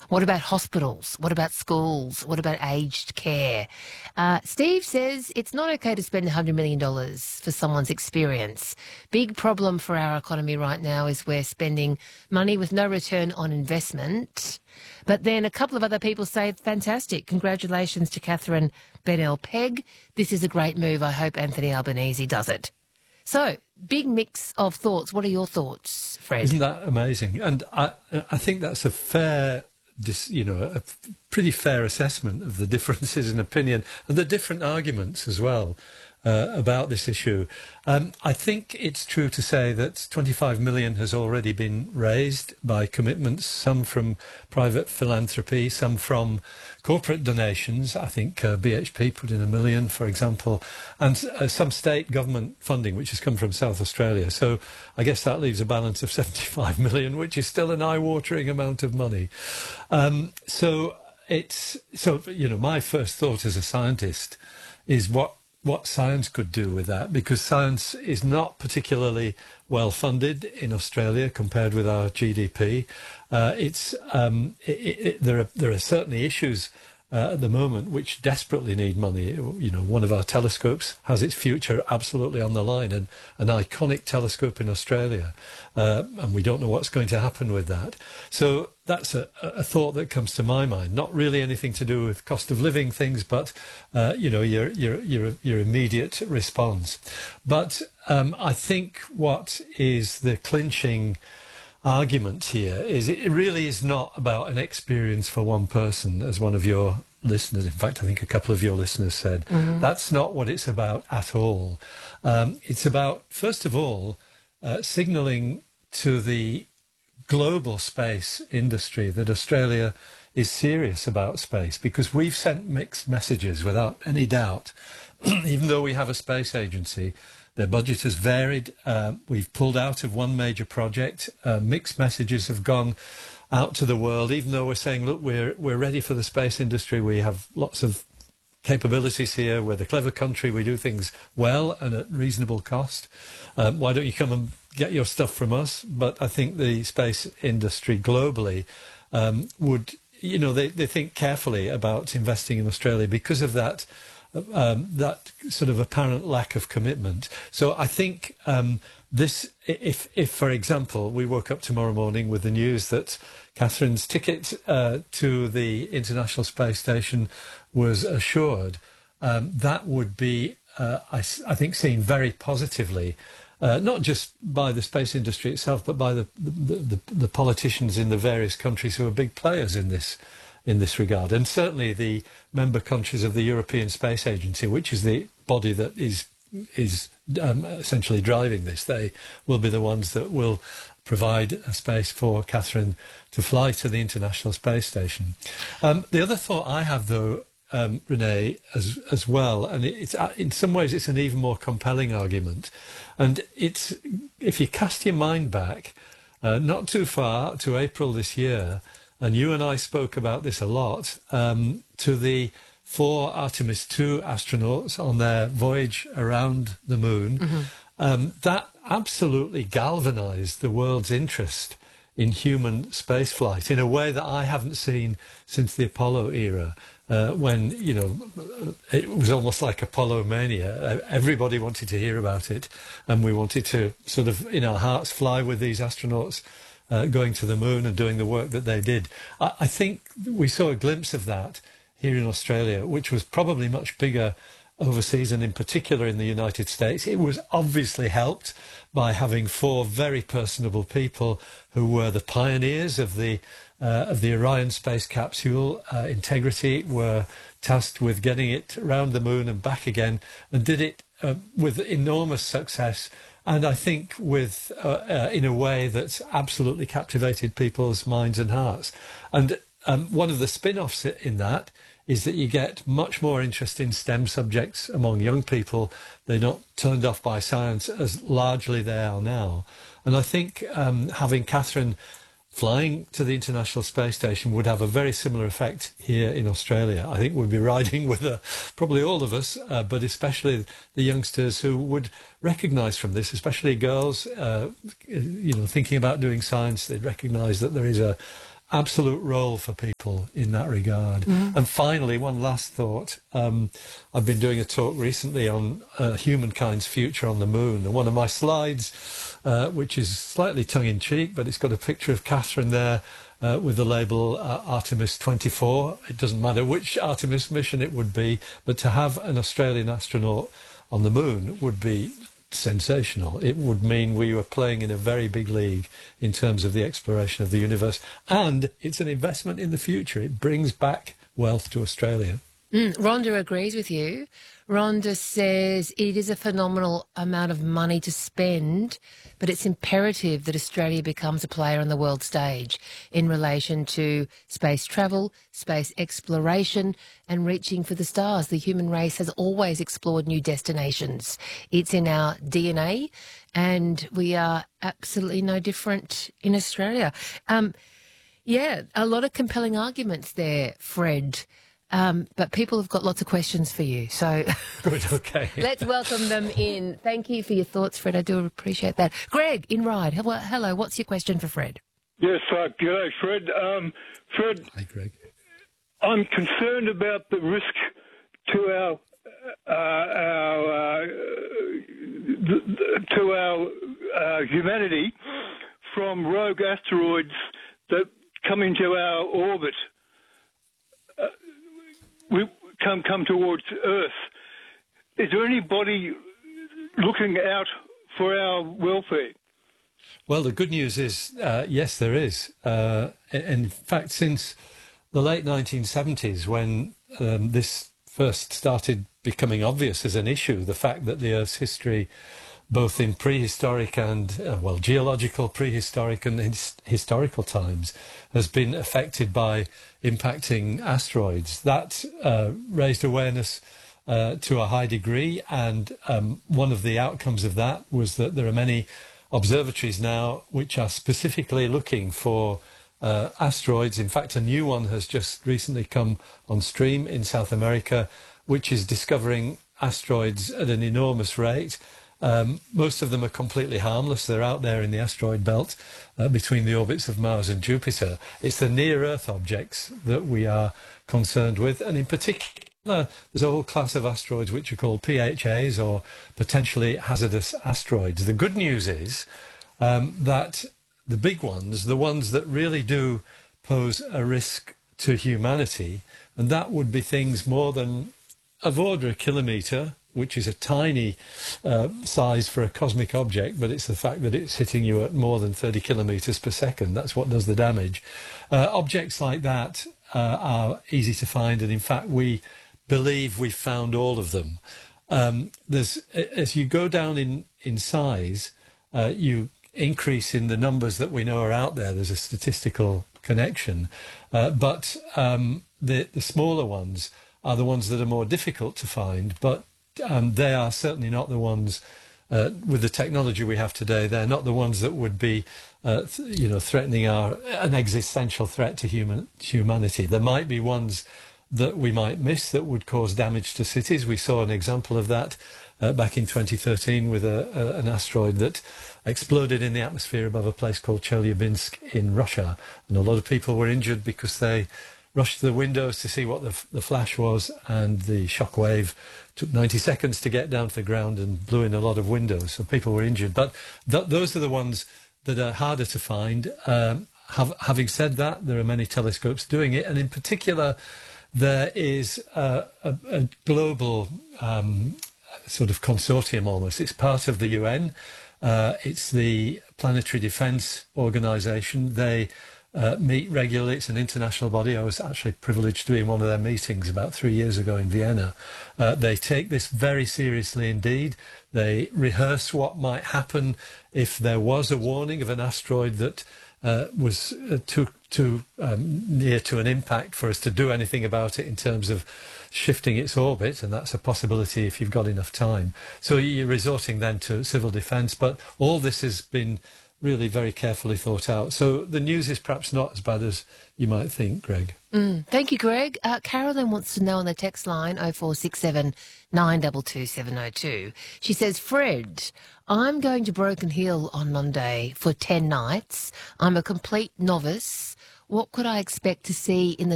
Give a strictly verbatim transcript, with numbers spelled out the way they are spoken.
What about hospitals? What about schools? What about aged care? Uh, Steve says it's not okay to spend one hundred million dollars for someone's experience. Big problem for our economy right now is we're spending money with no return on investment. But then a couple of other people say, fantastic, congratulations to Catherine Bedell-Pegg. This is a great move. I hope Anthony Albanese does it. So, big mix of thoughts. What are your thoughts, Fred? Isn't that amazing? And I, I think that's a fair, you know, a pretty fair assessment of the differences in opinion and the different arguments as well uh, about this issue. Um, I think it's true to say that twenty-five million has already been raised by commitments, some from private philanthropy, some from corporate donations. I think uh, B H P put in a million, for example, and uh, some state government funding, which has come from South Australia. So I guess that leaves a balance of seventy-five million, which is still an eye-watering amount of money. Um, so it's so you know, my first thought as a scientist is what what science could do with that, because science is not particularly well funded in Australia compared with our G D P. Uh, it's um, it, it, there are there are certainly issues uh, at the moment which desperately need money. You know, one of our telescopes has its future absolutely on the line, and an iconic telescope in Australia, uh, and we don't know what's going to happen with that. So that's a, a thought that comes to my mind. Not really anything to do with cost of living things, but uh, you know, your your your your immediate response. But um, I think what is the clinching argument here is it really is not about an experience for one person, as one of your listeners, in fact, I think a couple of your listeners said. Mm-hmm. That's not what it's about at all. Um, it's about, first of all, uh, signalling to the global space industry that Australia is serious about space, because we've sent mixed messages without any doubt. Even though we have a space agency, their budget has varied. Uh, we've pulled out of one major project. Uh, mixed messages have gone out to the world, even though we're saying, look, we're we're ready for the space industry. We have lots of capabilities here. We're the clever country. We do things well and at reasonable cost. Um, why don't you come and get your stuff from us? But I think the space industry globally um, would, you know, they, they think carefully about investing in Australia because of that Um, that sort of apparent lack of commitment. So I think um, this, if, if, for example, we woke up tomorrow morning with the news that Catherine's ticket uh, to the International Space Station was assured, um, that would be, uh, I, I think, seen very positively, uh, not just by the space industry itself, but by the, the, the, the politicians in the various countries who are big players in this in this regard, and certainly the member countries of the European Space Agency, which is the body that is is um, essentially driving this. They will be the ones that will provide a space for Catherine to fly to the International Space Station. Um, the other thought I have, though, um, Renee, as as well, and it's in some ways it's an even more compelling argument, and it's if you cast your mind back uh, not too far to April this year. And you and I spoke about this a lot, um, to the four Artemis two astronauts on their voyage around the moon. Mm-hmm. Um, that absolutely galvanized the world's interest in human spaceflight in a way that I haven't seen since the Apollo era, uh, when, you know, it was almost like Apollo mania. Everybody wanted to hear about it, and we wanted to sort of, in our hearts, fly with these astronauts Uh, going to the moon and doing the work that they did. I, I think we saw a glimpse of that here in Australia, which was probably much bigger overseas, and in particular in the United States. It was obviously helped by having four very personable people who were the pioneers of the uh, of the Orion space capsule. Uh, Integrity were tasked with getting it around the moon and back again, and did it uh, with enormous success. And I think with uh, uh, in a way that's absolutely captivated people's minds and hearts. And um, one of the spin-offs in that is that you get much more interest in STEM subjects among young people. They're not turned off by science as largely they are now. And I think um, having Catherine flying to the International Space Station would have a very similar effect here in Australia. I think we'd be riding with her, probably all of us, uh, but especially the youngsters who would recognise from this, especially girls, uh, you know, thinking about doing science, they'd recognise that there is a, absolute role for people in that regard. Mm. And finally, one last thought. Um, I've been doing a talk recently on uh, humankind's future on the moon. And one of my slides, uh, which is slightly tongue-in-cheek, but it's got a picture of Catherine there uh, with the label uh, Artemis twenty-four. It doesn't matter which Artemis mission it would be, but to have an Australian astronaut on the moon would be sensational. It would mean we were playing in a very big league in terms of the exploration of the universe, and it's an investment in the future. It brings back wealth to Australia. Mm, Rhonda agrees with you. Rhonda says it is a phenomenal amount of money to spend, but it's imperative that Australia becomes a player on the world stage in relation to space travel, space exploration and reaching for the stars. The human race has always explored new destinations. It's in our D N A, and we are absolutely no different in Australia. Um, yeah, a lot of compelling arguments there, Fred. Um, but people have got lots of questions for you, so good. Okay, let's welcome them in. Thank you for your thoughts, Fred. I do appreciate that. Greg in Ryde. Hello, hello. What's your question for Fred? Yes, uh, g'day, Fred. Um, Fred, hi, Greg. I'm concerned about the risk to our uh, our uh, to our uh, humanity from rogue asteroids that come into our orbit. Uh, we come come towards Earth. Is there anybody looking out for our welfare? Well, the good news is, uh, yes, there is. Uh, in fact, since the late nineteen seventies, when um, this first started becoming obvious as an issue, the fact that the Earth's history, both in prehistoric and, uh, well, geological, prehistoric and his historical times, has been affected by impacting asteroids. That uh, raised awareness uh, to a high degree, and um, one of the outcomes of that was that there are many observatories now which are specifically looking for uh, asteroids. In fact, a new one has just recently come on stream in South America, which is discovering asteroids at an enormous rate. Um, most of them are completely harmless. They're out there in the asteroid belt uh, between the orbits of Mars and Jupiter. It's the near-Earth objects that we are concerned with, and in particular, there's a whole class of asteroids which are called P H As, or potentially hazardous asteroids. The good news is um, that the big ones, the ones that really do pose a risk to humanity, and that would be things more than of order a kilometre, which is a tiny uh, size for a cosmic object, but it's the fact that it's hitting you at more than thirty kilometres per second. That's what does the damage. Uh, objects like that uh, are easy to find, and in fact, we believe we've found all of them. Um, there's, as you go down in, in size, uh, you increase in the numbers that we know are out there. There's a statistical connection. Uh, but um, the, the smaller ones are the ones that are more difficult to find, but Um, they are certainly not the ones, uh, with the technology we have today, they're not the ones that would be, uh, th- you know, threatening our, an existential threat to human humanity. There might be ones that we might miss that would cause damage to cities. We saw an example of that uh, back in twenty thirteen with a, a, an asteroid that exploded in the atmosphere above a place called Chelyabinsk in Russia. And a lot of people were injured because they rushed to the windows to see what the, the flash was, and the shock wave took ninety seconds to get down to the ground and blew in a lot of windows, so people were injured. But th- those are the ones that are harder to find. Um, have, having said that, there are many telescopes doing it, and in particular, there is uh, a, a global um, sort of consortium almost. It's part of the U N. Uh, it's the Planetary Defence Organisation. They Uh, meet regularly. It's an international body. I was actually privileged to be in one of their meetings about three years ago in Vienna. Uh, they take this very seriously indeed. They rehearse what might happen if there was a warning of an asteroid that uh, was uh, too, too um, near to an impact for us to do anything about it in terms of shifting its orbit, and that's a possibility if you've got enough time. So you're resorting then to civil defence, but all this has been really very carefully thought out. So the news is perhaps not as bad as you might think, Greg. Mm, thank you, Greg. Uh, Carolyn wants to know on the text line oh four six seven, nine two two, seven oh two. She says, Fred, I'm going to Broken Hill on Monday for ten nights. I'm a complete novice. what could I expect to see in the